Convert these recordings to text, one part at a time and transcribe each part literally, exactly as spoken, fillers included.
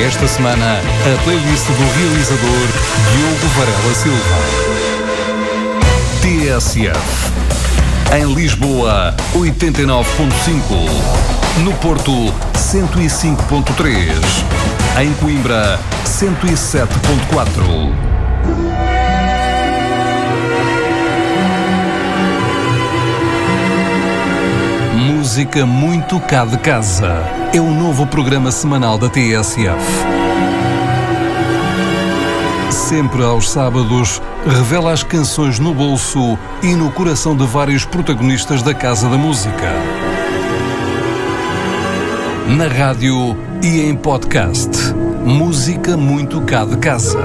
Esta semana, a playlist do realizador Diogo Varela Silva. T S F. Em Lisboa, oitenta e nove ponto cinco. No Porto, cento e cinco ponto três. Em Coimbra, cento e sete ponto quatro. Música muito cá de casa. É o novo programa semanal da T S F. Sempre aos sábados, revela as canções no bolso e no coração de vários protagonistas da Casa da Música. Na rádio e em podcast. Música muito cá de casa.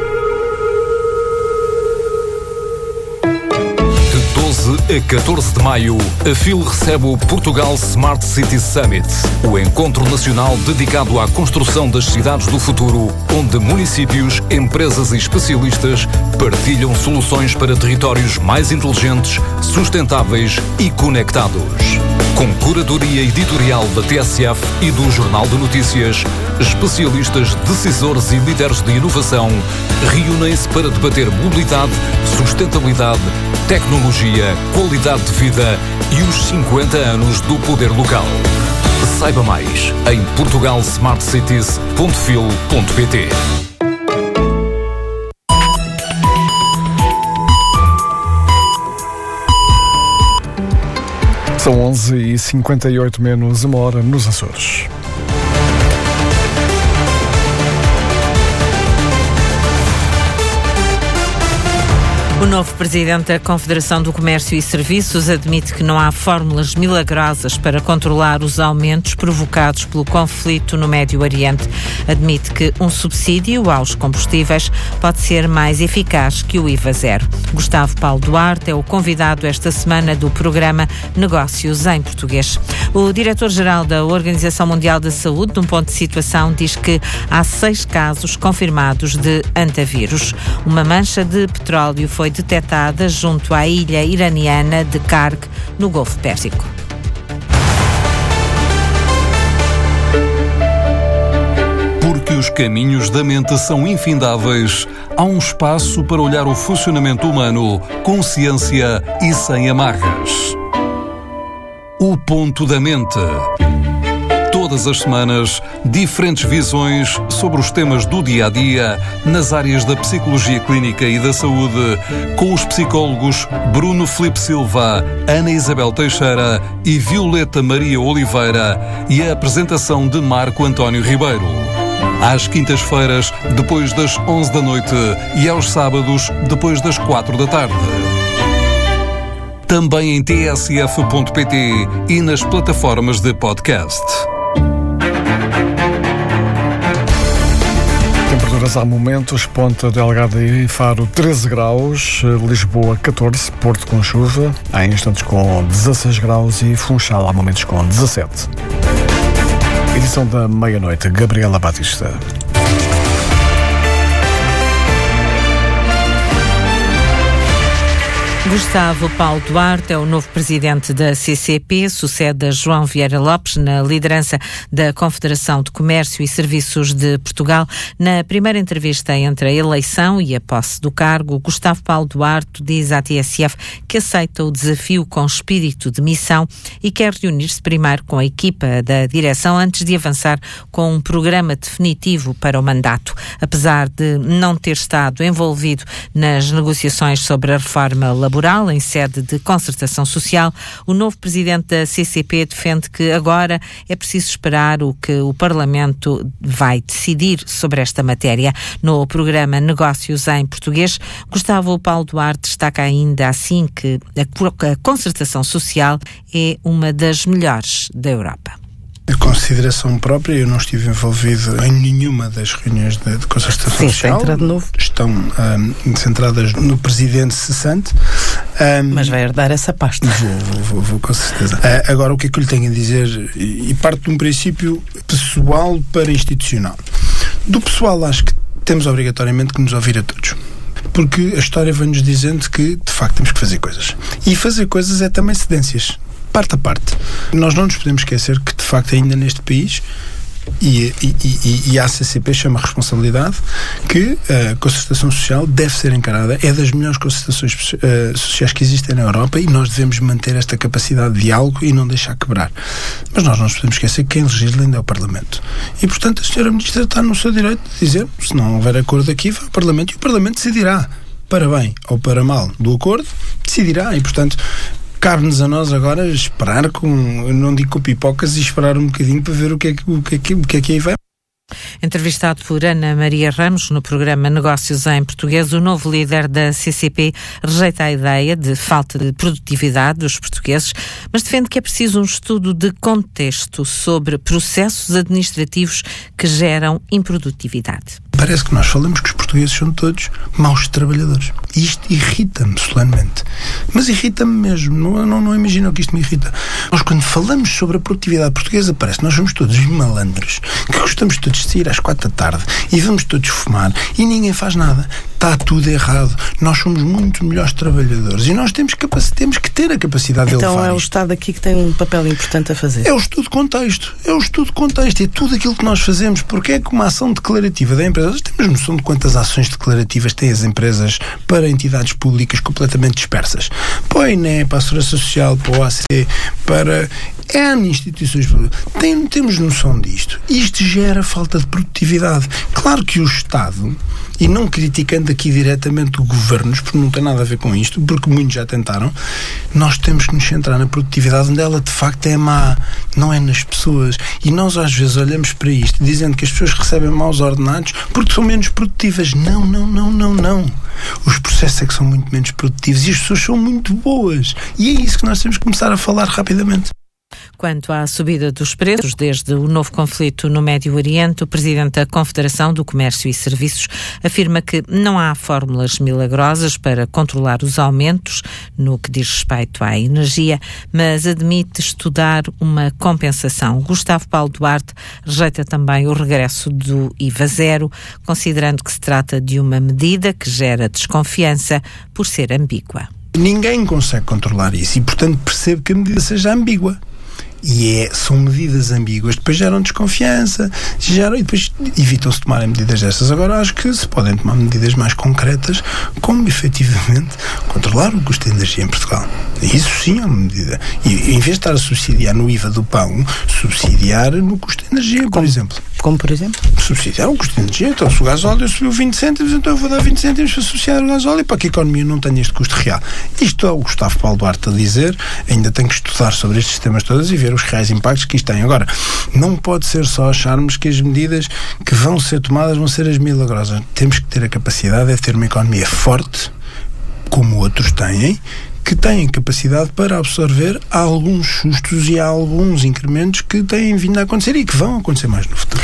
A catorze de maio, a F I L recebe o Portugal Smart City Summit, o encontro nacional dedicado à construção das cidades do futuro, onde municípios, empresas e especialistas partilham soluções para territórios mais inteligentes, sustentáveis e conectados. Com curadoria editorial da T S F e do Jornal de Notícias, especialistas, decisores e líderes de inovação reúnem-se para debater mobilidade, sustentabilidade, tecnologia, qualidade de vida e os cinquenta anos do poder local. Saiba mais em portugal smart cities ponto fil ponto pt. São onze e cinquenta e oito menos uma hora nos Açores. O novo presidente da Confederação do Comércio e Serviços admite que não há fórmulas milagrosas para controlar os aumentos provocados pelo conflito no Médio Oriente. Admite que um subsídio aos combustíveis pode ser mais eficaz que o I V A zero. Gustavo Paulo Duarte é o convidado esta semana do programa Negócios em Português. O diretor-geral da Organização Mundial da Saúde, num ponto de situação, diz que há seis casos confirmados de antavírus. Uma mancha de petróleo foi detectada junto à ilha iraniana de Karg, no Golfo Pérsico. Porque os caminhos da mente são infindáveis, há um espaço para olhar o funcionamento humano com ciência e sem amarras. O Ponto da Mente. Todas as semanas, diferentes visões sobre os temas do dia-a-dia nas áreas da psicologia clínica e da saúde, com os psicólogos Bruno Filipe Silva, Ana Isabel Teixeira e Violeta Maria Oliveira, e a apresentação de Marco António Ribeiro. Às quintas-feiras, depois das onze da noite, e aos sábados, depois das quatro da tarde. Também em t s f ponto p t e nas plataformas de podcast. Temperaturas há momentos: Ponta Delgada e Faro treze graus, Lisboa catorze, Porto com chuva, há instantes com dezasseis graus e Funchal há momentos com dezassete. Edição da meia-noite, Gabriela Batista. Gustavo Paulo Duarte é o novo presidente da C C P, sucede a João Vieira Lopes na liderança da Confederação de Comércio e Serviços de Portugal. Na primeira entrevista entre a eleição e a posse do cargo, Gustavo Paulo Duarte diz à T S F que aceita o desafio com espírito de missão e quer reunir-se primeiro com a equipa da direção antes de avançar com um programa definitivo para o mandato. Apesar de não ter estado envolvido nas negociações sobre a reforma laboral em sede de concertação social, o novo presidente da C C P defende que agora é preciso esperar o que o Parlamento vai decidir sobre esta matéria. No programa Negócios em Português, Gustavo Paulo Duarte destaca ainda assim que a concertação social é uma das melhores da Europa. De consideração própria, eu não estive envolvido em nenhuma das reuniões de, de concertação Sim, social. de novo. Estão um, centradas no presidente cessante. Um, Mas vai herdar essa pasta. Vou, vou, vou, vou com certeza. Uh, agora, o que é que eu lhe tenho a dizer? E, e parte de um princípio pessoal para institucional. Do pessoal, acho que temos obrigatoriamente que nos ouvir a todos. Porque a história vem-nos dizendo que, de facto, temos que fazer coisas. E fazer coisas é também cedências. Parte a parte. Nós não nos podemos esquecer que, de facto, ainda neste país E, e, e, e a C C P chama a responsabilidade que a concertação social deve ser encarada, é das melhores concertações uh, sociais que existem na Europa, e nós devemos manter esta capacidade de diálogo e não deixar quebrar. Mas nós não nos podemos esquecer que quem legisla ainda é o Parlamento. E, portanto, a senhora Ministra está no seu direito de dizer, se não houver acordo aqui, vai ao Parlamento, e o Parlamento decidirá, para bem ou para mal do acordo, decidirá, e, portanto, cabe-nos a nós agora esperar com, não digo com pipocas, e esperar um bocadinho para ver o que é que, o que, é que, o que, é que aí vai. Entrevistado por Ana Maria Ramos no programa Negócios em Português, o novo líder da C C P rejeita a ideia de falta de produtividade dos portugueses, mas defende que é preciso um estudo de contexto sobre processos administrativos que geram improdutividade. Parece que nós falamos que os portugueses são todos maus trabalhadores. E isto irrita-me solenemente. Mas irrita-me mesmo. Não, não, não imagino que isto me irrita. Nós, quando falamos sobre a produtividade portuguesa, parece que nós somos todos malandros, que gostamos todos de sair às quatro da tarde e vamos todos fumar e ninguém faz nada. Está tudo errado. Nós somos muito melhores trabalhadores e nós temos, capac... temos que ter a capacidade então, de elevar. Então é o isto. Estado aqui que tem um papel importante a fazer. É o estudo de contexto. É o estudo de contexto. É tudo aquilo que nós fazemos. Porque é que uma ação declarativa da empresa... Nós temos noção de quantas ações declarativas têm as empresas para entidades públicas completamente dispersas. Para o I N E, para a Segurança Social, para o A C, para N instituições públicas. Tem, temos noção disto. Isto gera falta de produtividade. Claro que o Estado, e não criticando aqui diretamente o governos, porque não tem nada a ver com isto, porque muitos já tentaram, nós temos que nos centrar na produtividade onde ela de facto é má, não é nas pessoas. E nós às vezes olhamos para isto dizendo que as pessoas recebem maus ordenados porque são menos produtivas. Não, não, não, não, não. Os processos é que são muito menos produtivos e as pessoas são muito boas. E é isso que nós temos que começar a falar rapidamente. Quanto à subida dos preços desde o novo conflito no Médio Oriente, o presidente da Confederação do Comércio e Serviços afirma que não há fórmulas milagrosas para controlar os aumentos no que diz respeito à energia, mas admite estudar uma compensação. Gustavo Paulo Duarte rejeita também o regresso do I V A zero, considerando que se trata de uma medida que gera desconfiança por ser ambígua. Ninguém consegue controlar isso e, portanto, percebe que a medida seja ambígua. E é, são medidas ambíguas, depois geram desconfiança, geram, e depois evitam-se tomarem medidas dessas. Agora acho que se podem tomar medidas mais concretas, como efetivamente controlar o custo de energia em Portugal. Isso sim é uma medida. E em vez de estar a subsidiar no I V A do pão, subsidiar no custo de energia, por como, exemplo. Como por exemplo? Subsidiar o custo de energia. Então, se o gasóleo subiu vinte cêntimos, então eu vou dar vinte cêntimos para subsidiar o gasóleo para que a economia não tenha este custo real. Isto é o Gustavo Paulo Duarte a dizer. Ainda tenho que estudar sobre estes sistemas todos e ver os reais impactos que isto tem. Agora, não pode ser só acharmos que as medidas que vão ser tomadas vão ser as milagrosas. Temos que ter a capacidade de ter uma economia forte, como outros têm, que têm capacidade para absorver alguns sustos e alguns incrementos que têm vindo a acontecer e que vão acontecer mais no futuro.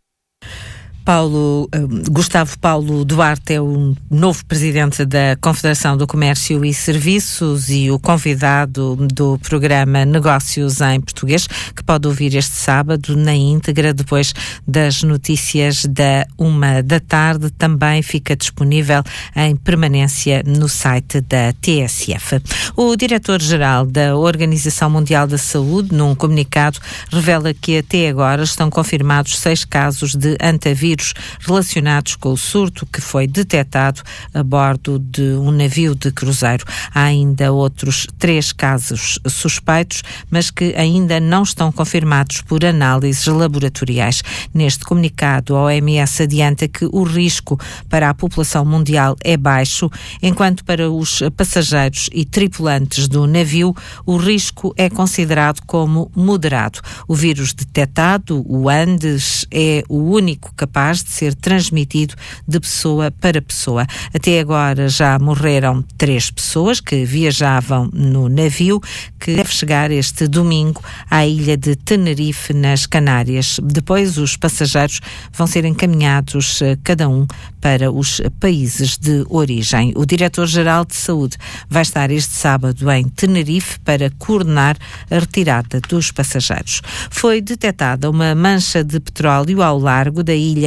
Paulo, uh, Gustavo Paulo Duarte é o novo presidente da Confederação do Comércio e Serviços e o convidado do programa Negócios em Português, que pode ouvir este sábado na íntegra, depois das notícias da uma da tarde. Também fica disponível em permanência no site da T S F. O diretor-geral da Organização Mundial da Saúde, num comunicado, revela que até agora estão confirmados seis casos de antavírus relacionados com o surto que foi detectado a bordo de um navio de cruzeiro. Há ainda outros três casos suspeitos, mas que ainda não estão confirmados por análises laboratoriais. Neste comunicado, a O M S adianta que o risco para a população mundial é baixo, enquanto para os passageiros e tripulantes do navio o risco é considerado como moderado. O vírus detectado, o Andes, é o único capaz de ser transmitido de pessoa para pessoa. Até agora já morreram três pessoas que viajavam no navio, que deve chegar este domingo à ilha de Tenerife, nas Canárias. Depois os passageiros vão ser encaminhados cada um para os países de origem. O diretor-geral de saúde vai estar este sábado em Tenerife para coordenar a retirada dos passageiros. Foi detectada uma mancha de petróleo ao largo da ilha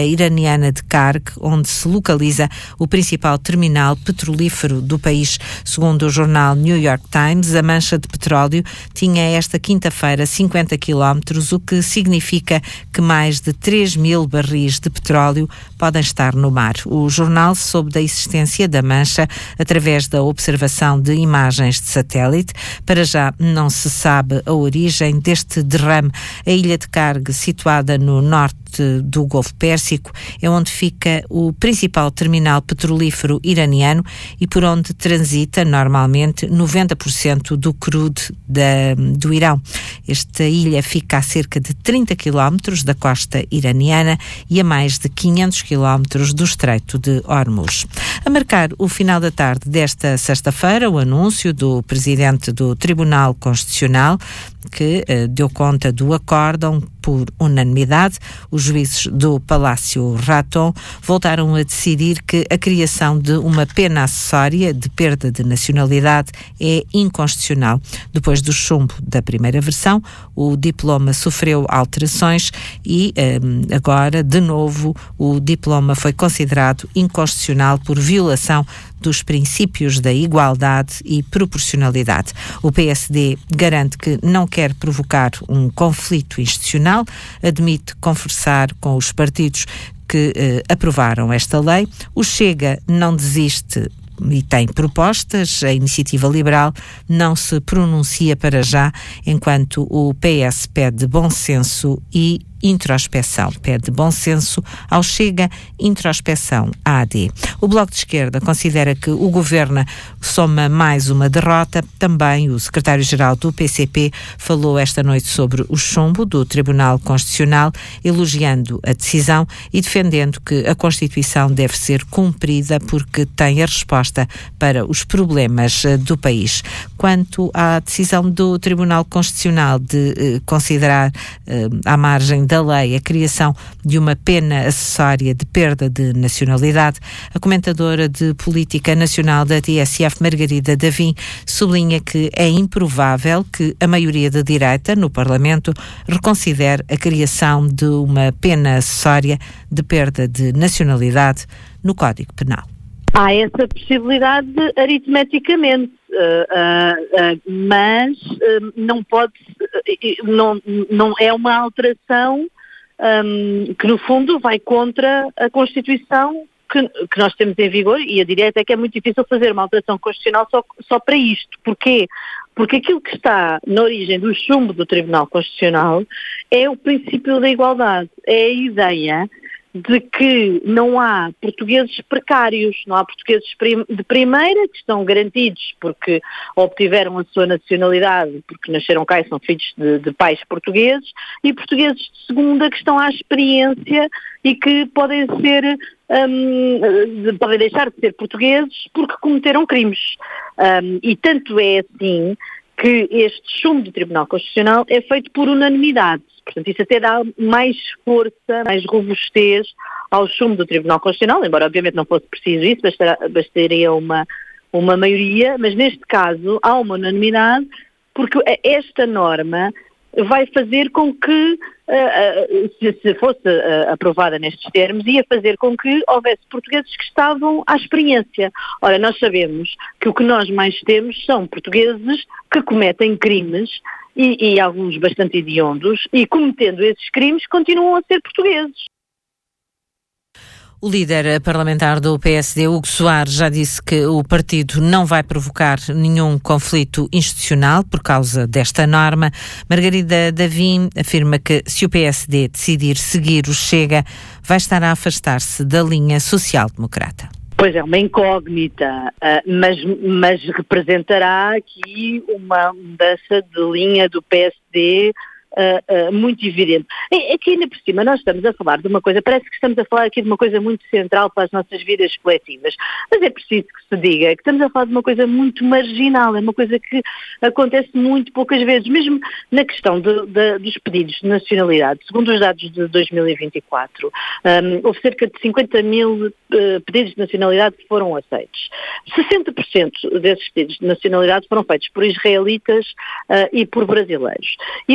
ilha iraniana de Karg, onde se localiza o principal terminal petrolífero do país. Segundo o jornal New York Times, a mancha de petróleo tinha esta quinta-feira cinquenta quilómetros, o que significa que mais de três mil barris de petróleo podem estar no mar. O jornal soube da existência da mancha através da observação de imagens de satélite. Para já não se sabe a origem deste derrame. A ilha de Karg, situada no norte do Golfo Pérsico, é onde fica o principal terminal petrolífero iraniano e por onde transita normalmente noventa por cento do crude da, do Irão. Esta ilha fica a cerca de trinta quilómetros da costa iraniana e a mais de quinhentos quilómetros do Estreito de Hormuz. A marcar o final da tarde desta sexta-feira, o anúncio do presidente do Tribunal Constitucional, que eh, deu conta do acórdão por unanimidade. Os juízes do Palácio Raton voltaram a decidir que a criação de uma pena acessória de perda de nacionalidade é inconstitucional. Depois do chumbo da primeira versão, o diploma sofreu alterações e eh, agora, de novo, o diploma foi considerado inconstitucional por violação dos princípios da igualdade e proporcionalidade. O P S D garante que não quer provocar um conflito institucional, admite conversar com os partidos que eh, aprovaram esta lei. O Chega não desiste e tem propostas. A Iniciativa Liberal não se pronuncia para já, enquanto o P S pede bom senso e introspeção. Pede bom senso ao Chega, introspeção à A D. O Bloco de Esquerda considera que o Governo soma mais uma derrota. Também o secretário-geral do P C P falou esta noite sobre o chumbo do Tribunal Constitucional, elogiando a decisão e defendendo que a Constituição deve ser cumprida porque tem a resposta para os problemas do país. Quanto à decisão do Tribunal Constitucional de eh, considerar eh, à margem da lei a criação de uma pena acessória de perda de nacionalidade, a comentadora de política nacional da T S F, Margarida Davim, sublinha que é improvável que a maioria da direita no Parlamento reconsidere a criação de uma pena acessória de perda de nacionalidade no Código Penal. Há essa possibilidade aritmeticamente, uh, uh, uh, mas uh, não pode, uh, não, não é uma alteração um, que no fundo vai contra a Constituição que, que nós temos em vigor, e a direita é que é muito difícil fazer uma alteração constitucional só, só para isto. Porquê? Porque aquilo que está na origem do chumbo do Tribunal Constitucional é o princípio da igualdade, é a ideia de que não há portugueses precários, não há portugueses de primeira que estão garantidos porque obtiveram a sua nacionalidade, porque nasceram cá e são filhos de, de pais portugueses, e portugueses de segunda que estão à experiência e que podem ser, um, podem deixar de ser portugueses porque cometeram crimes. Um, e tanto é assim que este chumbo do Tribunal Constitucional é feito por unanimidade. Portanto, isso até dá mais força, mais robustez ao chumbo do Tribunal Constitucional, embora obviamente não fosse preciso isso, bastará, bastaria uma, uma maioria, mas neste caso há uma unanimidade, porque esta norma vai fazer com que, uh, uh, se, se fosse uh, aprovada nestes termos, ia fazer com que houvesse portugueses que estavam à experiência. Ora, nós sabemos que o que nós mais temos são portugueses que cometem crimes, e, e alguns bastante hediondos, e cometendo esses crimes continuam a ser portugueses. O líder parlamentar do P S D, Hugo Soares, já disse que o partido não vai provocar nenhum conflito institucional por causa desta norma. Margarida Davim afirma que se o P S D decidir seguir o Chega, vai estar a afastar-se da linha social-democrata. Pois é, uma incógnita, mas, mas representará aqui uma mudança de linha do P S D Uh, uh, muito evidente. Aqui ainda por cima nós estamos a falar de uma coisa, parece que estamos a falar aqui de uma coisa muito central para as nossas vidas coletivas, mas é preciso que se diga que estamos a falar de uma coisa muito marginal, é uma coisa que acontece muito poucas vezes, mesmo na questão de, de, dos pedidos de nacionalidade. Segundo os dados de dois mil e vinte e quatro, um, houve cerca de cinquenta mil uh, pedidos de nacionalidade que foram aceitos. sessenta por cento desses pedidos de nacionalidade foram feitos por israelitas uh, e por brasileiros. E desses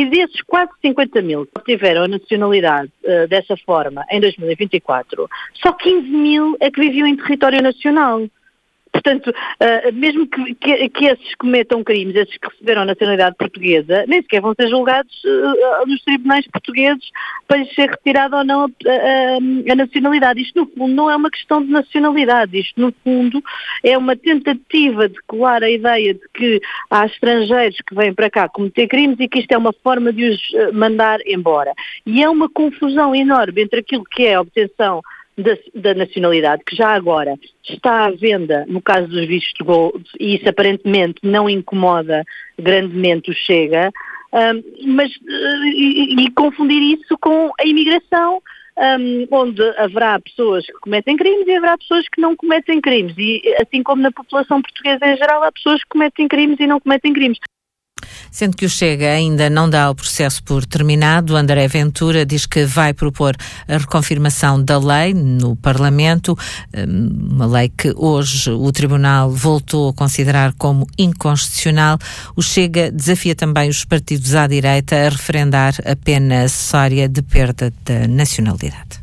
quase cinquenta mil que obtiveram a nacionalidade uh, dessa forma em dois mil e vinte e quatro, só quinze mil é que viviam em território nacional. Portanto, uh, mesmo que, que, que esses cometam crimes, esses que receberam a nacionalidade portuguesa, nem sequer vão ser julgados uh, nos tribunais portugueses para lhes ser retirada ou não a, a, a nacionalidade. Isto, no fundo, não é uma questão de nacionalidade. Isto, no fundo, é uma tentativa de colar a ideia de que há estrangeiros que vêm para cá cometer crimes e que isto é uma forma de os uh, mandar embora. E é uma confusão enorme entre aquilo que é a obtenção Da, da nacionalidade, que já agora está à venda no caso dos vistos de gold, e isso aparentemente não incomoda grandemente o Chega, um, mas uh, e, e confundir isso com a imigração, um, onde haverá pessoas que cometem crimes e haverá pessoas que não cometem crimes, e assim como na população portuguesa em geral, há pessoas que cometem crimes e não cometem crimes. Sendo que o Chega ainda não dá o processo por terminado, André Ventura diz que vai propor a reconfirmação da lei no Parlamento, uma lei que hoje o Tribunal voltou a considerar como inconstitucional. O Chega desafia também os partidos à direita a referendar a pena acessória de perda da nacionalidade.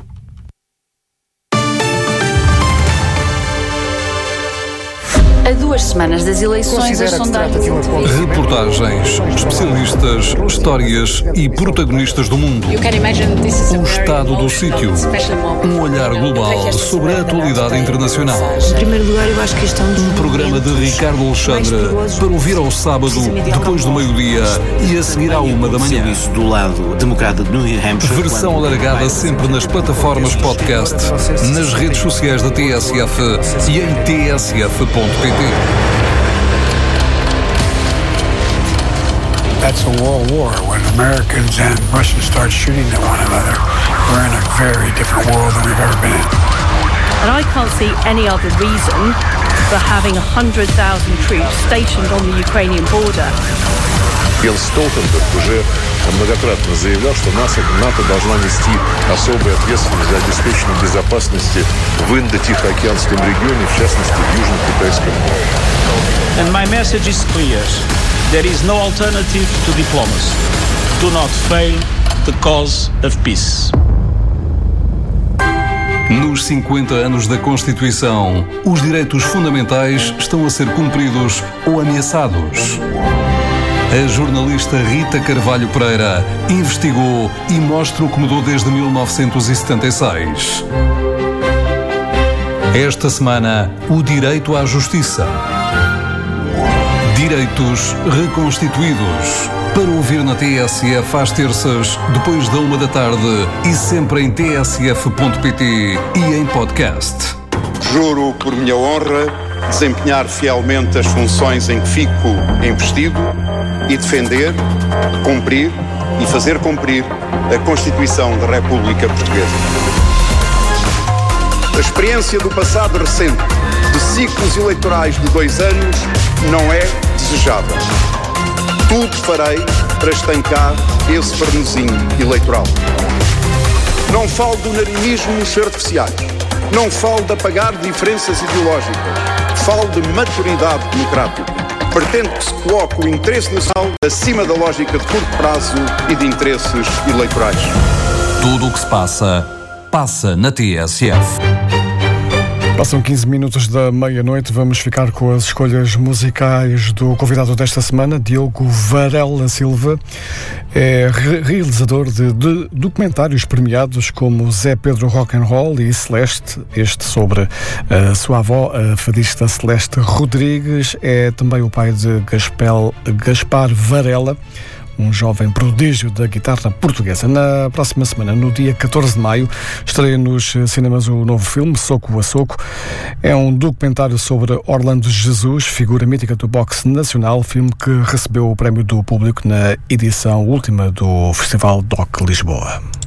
A duas semanas das eleições, as sondagens... Reportagens, especialistas, histórias e protagonistas do mundo. O estado do sítio. Um olhar global sobre a atualidade internacional. Em primeiro lugar, eu acho que isto é um, um programa de Ricardo Alexandre para ouvir ao sábado, depois do meio-dia e a seguir à uma da manhã. Do lado democrata de New Hampshire. Versão alargada sempre nas plataformas podcast, nas redes sociais da T S F e em t s f ponto p t. That's a world war. When Americans and Russians start shooting at one another, we're in a very different world than we've ever been in. And I can't see any other reason for having one hundred thousand troops stationed on the Ukrainian border. Йенс Столтенберг уже многократно заявлял, что НАТО должна нести особую ответственность за обеспечение безопасности в Индо-Тихоокеанском регионе, в частности, в Южно-Китайском море. And my message is clear. There is no alternative to diplomacy. Do not fail the cause of peace. Nos cinquenta anos da Constituição, os direitos fundamentais estão a ser cumpridos ou ameaçados. A jornalista Rita Carvalho Pereira investigou e mostra o que mudou desde mil novecentos e setenta e seis. Esta semana, o direito à justiça. Direitos reconstituídos. Para ouvir na T S F às terças, depois da uma da tarde e sempre em t s f ponto p t e em podcast. Juro por minha honra desempenhar fielmente as funções em que fico investido e defender, cumprir e fazer cumprir a Constituição da República Portuguesa. A experiência do passado recente de ciclos eleitorais de dois anos não é desejável. Tudo farei para estancar esse vernizinho eleitoral. Não falo de unanimismos artificiais. Não falo de apagar diferenças ideológicas. Falo de maturidade democrática. Pretendo que se coloque o interesse nacional acima da lógica de curto prazo e de interesses eleitorais. Tudo o que se passa, passa na T S F. Passam quinze minutos da meia-noite, vamos ficar com as escolhas musicais do convidado desta semana, Diogo Varela Silva. É realizador de, de documentários premiados como Zé Pedro Rock and Roll e Celeste, este sobre a sua avó, a fadista Celeste Rodrigues. É também o pai de Gaspel, Gaspar Varela, um jovem prodígio da guitarra portuguesa. Na próxima semana, no dia catorze de maio, estreia nos cinemas o novo filme, Soco a Soco. É um documentário sobre Orlando Jesus, figura mítica do boxe nacional, filme que recebeu o prémio do público na edição última do Festival D O C Lisboa.